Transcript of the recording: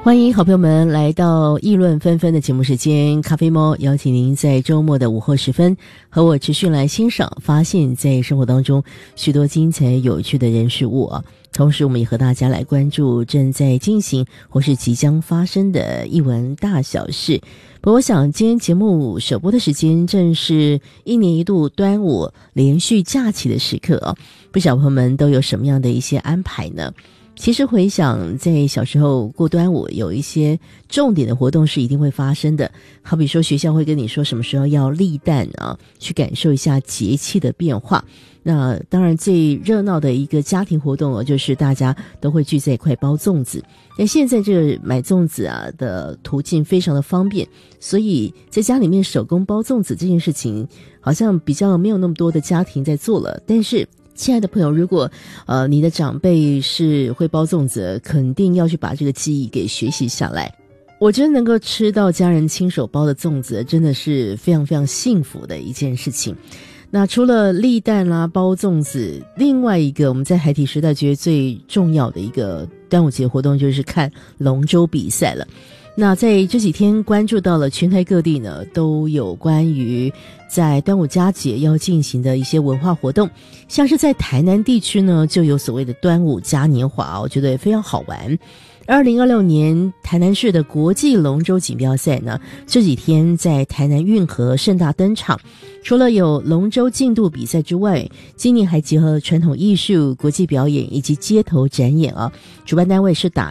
欢迎好朋友们来到议论纷纷的节目时间，咖啡猫邀请您在周末的午后时分和我持续来欣赏发现在生活当中许多精彩有趣的人事物啊。同时我们也和大家来关注正在进行或是即将发生的艺文大小事。不过我想今天节目首播的时间正是一年一度端午连续假期的时刻啊，不少朋友们都有什么样的一些安排呢？其实回想在小时候过端午，有一些重点的活动是一定会发生的，好比说学校会跟你说什么时候要立蛋啊，去感受一下节气的变化。那当然最热闹的一个家庭活动就是大家都会聚在一块包粽子。但现在这个买粽子啊的途径非常的方便，所以在家里面手工包粽子这件事情好像比较没有那么多的家庭在做了。但是亲爱的朋友，如果你的长辈是会包粽子，肯定要去把这个技艺给学习下来。我觉得能够吃到家人亲手包的粽子，真的是非常非常幸福的一件事情。那除了立蛋啦、包粽子，另外一个我们在孩提时代觉得最重要的一个端午节活动就是看龙舟比赛了。那在这几天关注到了全台各地呢，都有关于在端午佳节要进行的一些文化活动，像是在台南地区呢，就有所谓的端午嘉年华，我觉得非常好玩。2026年台南市的国际龙舟锦标赛呢，这几天在台南运河盛大登场。除了有龙舟竞渡比赛之外，今年还结合了传统艺术、国际表演以及街头展演啊。主办单位是打